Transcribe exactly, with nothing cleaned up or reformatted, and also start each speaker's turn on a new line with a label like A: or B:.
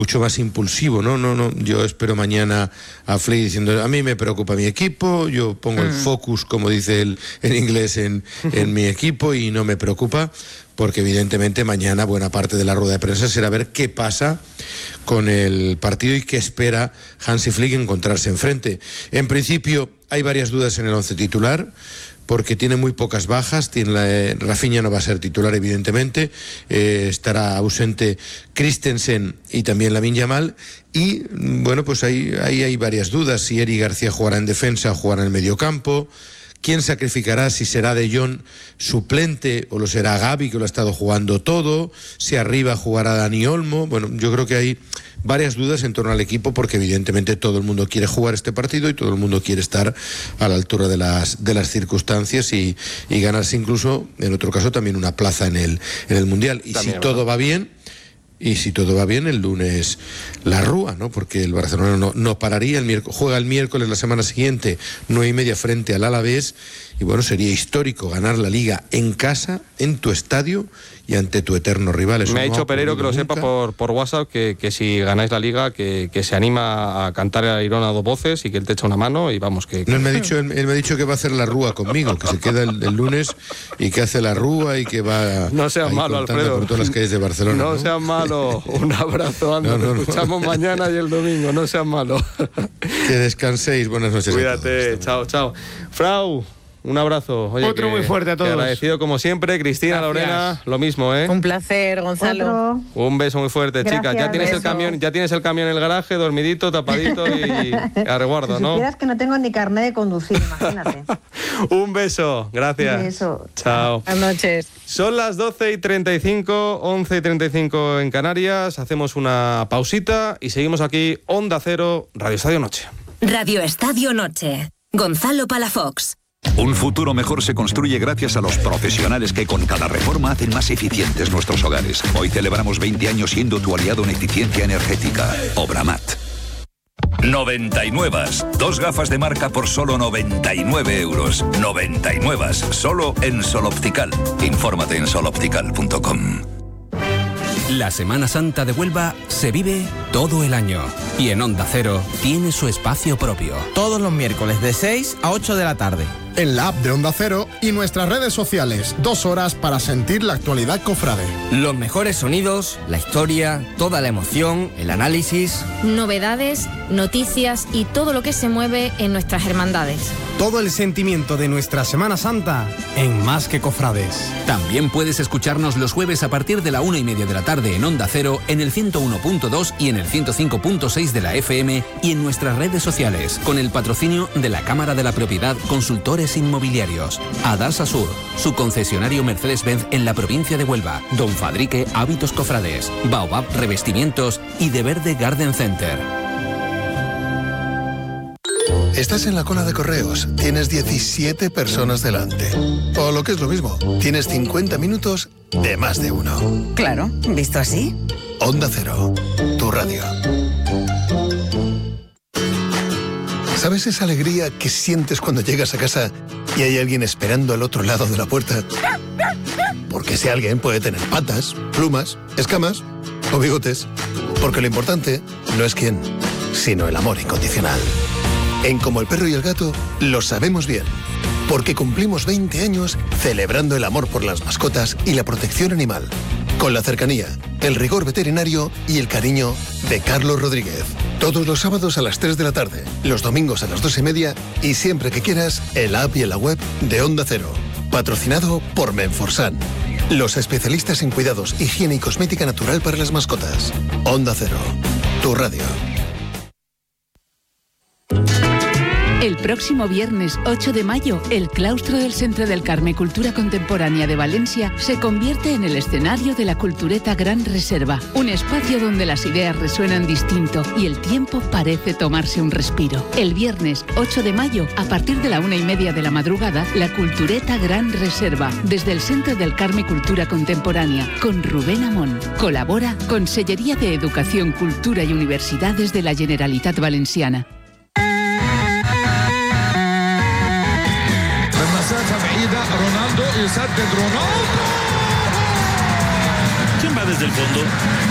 A: mucho más impulsivo, ¿no? No, no, yo espero mañana a Flick diciendo, a mí me preocupa mi equipo, yo pongo mm. el focus, como dice el, en inglés, en, en mi equipo y no me preocupa, porque evidentemente mañana buena parte de la rueda de prensa será ver qué pasa con el partido y qué espera Hansi Flick encontrarse enfrente. En principio hay varias dudas en el once titular, porque tiene muy pocas bajas. Tiene la, eh, Rafinha no va a ser titular, evidentemente, eh, estará ausente Christensen y también Lamine Yamal, y bueno, pues ahí, ahí hay varias dudas, si Eric García jugará en defensa o jugará en el mediocampo, quién sacrificará, si será De Jong suplente o lo será Gavi, que lo ha estado jugando todo, si arriba jugará Dani Olmo. Bueno, yo creo que hay varias dudas en torno al equipo, porque evidentemente todo el mundo quiere jugar este partido y todo el mundo quiere estar a la altura de las de las circunstancias y, y ganarse incluso, en otro caso, también una plaza en el, en el Mundial. Y también, si todo va bien, y si todo va bien, el lunes la Rúa, ¿no? Porque el Barcelona no, no pararía, el miércoles, juega el miércoles la semana siguiente, nueve y media frente al Alavés, y bueno, sería histórico ganar la Liga en casa, en tu estadio y ante tu eterno rival. Eso
B: Me ha
A: no
B: dicho
A: ha
B: Pereiro, que lo
A: nunca.
B: sepa por, por WhatsApp, que, que si ganáis la Liga, que, que se anima a cantar el Airón a dos voces y que él te echa una mano y vamos, que... que...
A: No, él me ha dicho, él, él me ha dicho que va a hacer la Rúa conmigo, que se queda el, el lunes y que hace la Rúa y que va...
B: No seas malo, Alfredo.
A: Por todas las calles de Barcelona.
B: No,
A: ¿no?
B: seas malo. Un abrazo, anda. No, no, no. Te escuchamos mañana y el domingo. No seas malo.
A: Que descanséis. Buenas noches.
B: Cuídate. Chao, chao. Frau, un abrazo. Oye,
C: otro
B: que,
C: muy fuerte a todos.
B: Agradecido como siempre. Cristina,
C: Gracias.
B: Lorena, lo mismo, ¿eh?
D: Un placer, Gonzalo.
E: Otro.
B: Un beso muy fuerte,
E: Gracias,
B: chicas. Ya tienes
E: beso.
B: el camión, ya tienes el camión en el garaje, dormidito, tapadito y a resguardo,
E: Si
B: ¿no?
E: supieras que no tengo ni carnet de conducir, imagínate.
B: Un beso, gracias.
E: Un beso.
B: Chao.
D: Buenas noches.
B: Son las doce y treinta y cinco, once y treinta y cinco en Canarias. Hacemos una pausita y seguimos aquí, Onda Cero, Radio Estadio Noche.
F: Radio Estadio Noche. Gonzalo Palafox.
G: Un futuro mejor se construye gracias a los profesionales que con cada reforma hacen más eficientes nuestros hogares. Hoy celebramos veinte años siendo tu aliado en eficiencia energética. Obramat.
H: noventa y nueve. Dos gafas de marca por solo noventa y nueve euros. noventa y nueve. Solo en Sol Optical. Infórmate en sol optical punto com.
I: La Semana Santa de Huelva se vive todo el año y en Onda Cero tiene su espacio propio.
J: Todos los miércoles de seis a ocho de la tarde.
K: En la app de Onda Cero y nuestras redes sociales. Dos horas para sentir la actualidad cofrade.
J: Los mejores sonidos, la historia, toda la emoción, el análisis.
L: Novedades, noticias y todo lo que se mueve en nuestras hermandades.
K: Todo el sentimiento de nuestra Semana Santa en Más que Cofrades.
I: También puedes escucharnos los jueves a partir de la una y media de la tarde en Onda Cero, en el ciento uno punto dos y en el ciento cinco punto seis de la F M y en nuestras redes sociales, con el patrocinio de la Cámara de la Propiedad Consultores Inmobiliarios, Adasa Sur, su concesionario Mercedes-Benz en la provincia de Huelva, Don Fadrique Hábitos Cofrades, Baobab Revestimientos y De Verde Garden Center.
M: Estás en la cola de correos, tienes diecisiete personas delante. O lo que es lo mismo, tienes cincuenta minutos de más de uno.
D: Claro, visto así.
M: Onda Cero, tu radio. ¿Sabes esa alegría que sientes cuando llegas a casa y hay alguien esperando al otro lado de la puerta? Porque ese alguien puede tener patas, plumas, escamas o bigotes. Porque lo importante no es quién, sino el amor incondicional. En Como el Perro y el Gato lo sabemos bien. Porque cumplimos veinte años celebrando el amor por las mascotas y la protección animal. Con la cercanía, el rigor veterinario y el cariño de Carlos Rodríguez. Todos los sábados a las tres de la tarde, los domingos a las dos y media y siempre que quieras, en la app y en la web de Onda Cero. Patrocinado por Menforsan. Los especialistas en cuidados, higiene y cosmética natural para las mascotas. Onda Cero, tu radio.
N: El próximo viernes ocho de mayo, el claustro del Centre del Carme Cultura Contemporánea de Valencia se convierte en el escenario de la Cultureta Gran Reserva, un espacio donde las ideas resuenan distinto y el tiempo parece tomarse un respiro. El viernes ocho de mayo, a partir de la una y media de la madrugada, la Cultureta Gran Reserva, desde el Centre del Carme Cultura Contemporánea, con Rubén Amón. Colabora Consellería de Educación, Cultura y Universidades de la Generalitat Valenciana.
O: ¿Quién va desde el fondo?